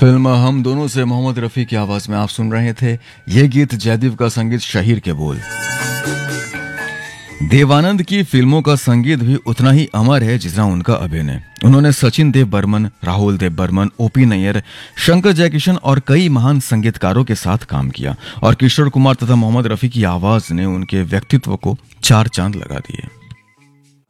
Film हम दोनों से मोहम्मद रफ़ी की आवाज में आप सुन रहे थे ये गीत जयदीप का संगीत शहीर के बोल। देवानंद की फिल्मों का संगीत भी उतना ही अमर है जितना उनका अभिनय। उन्होंने सचिन देव बर्मन, राहुल देव बर्मन, ओपी नैयर, शंकर जयकिशन और कई महान संगीतकारों के साथ काम किया और किशोर कुमार तथा मोहम्मद रफ़ी की आवाज ने उनके व्यक्तित्व को चार चांद लगा दिए।